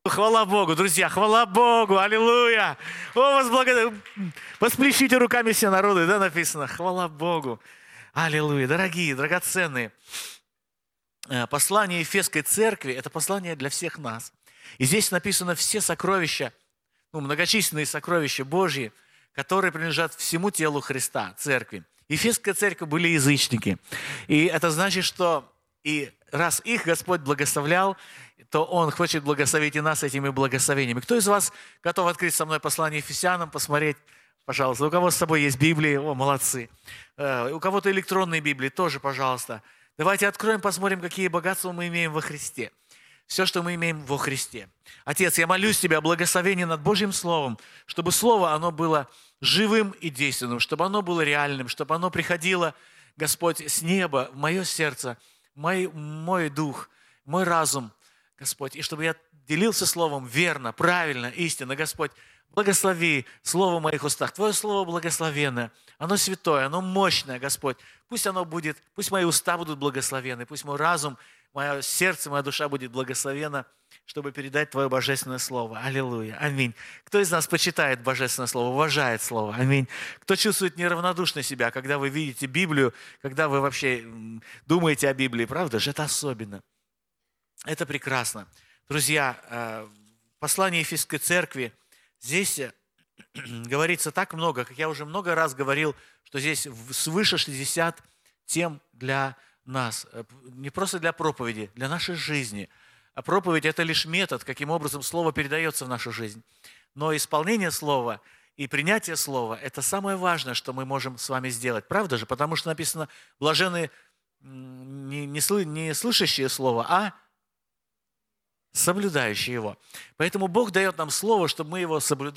Хвала Богу, друзья, хвала Богу, аллилуйя. Восплещите руками все народы, да, написано. Хвала Богу, аллилуйя. Дорогие, драгоценные, послание Ефесской церкви – это послание для всех нас. И здесь написано все сокровища, многочисленные сокровища Божьи, которые принадлежат всему телу Христа, церкви. Ефесская церковь были язычники. И это значит, что и раз их Господь благословлял, то Он хочет благословить и нас этими благословениями. Кто из вас готов открыть со мной послание Ефесянам, посмотреть, пожалуйста? У кого с собой есть Библии? О, молодцы. У кого-то электронные Библии, тоже, пожалуйста. Давайте откроем, посмотрим, какие богатства мы имеем во Христе. Все, что мы имеем во Христе. Отец, я молюсь Тебя о благословении над Божьим Словом, чтобы Слово, оно было живым и действенным, чтобы оно было реальным, чтобы оно приходило, Господь, с неба в мое сердце, мой дух, мой разум, Господь, и чтобы я делился Словом верно, правильно, истинно. Господь, благослови Слово в моих устах. Твое Слово благословенное, оно святое, оно мощное, Господь. Пусть оно будет, пусть мои уста будут благословены, пусть мой разум, мое сердце, моя душа будет благословена, чтобы передать Твое Божественное Слово. Аллилуйя. Аминь. Кто из нас почитает Божественное Слово, уважает Слово? Аминь. Кто чувствует неравнодушно себя, когда вы видите Библию, когда вы вообще думаете о Библии, правда же? Это особенно. Это прекрасно. Друзья, послание Ефесской церкви, здесь говорится так много, как я уже много раз говорил, что здесь свыше 60 тем для нас. Не просто для проповеди, для нашей жизни. А проповедь – это лишь метод, каким образом Слово передается в нашу жизнь. Но исполнение Слова и принятие Слова – это самое важное, что мы можем с вами сделать. Правда же? Потому что написано «блаженны не слышащие Слово, а соблюдающие его». Поэтому Бог дает нам Слово, чтобы мы его соблюдали.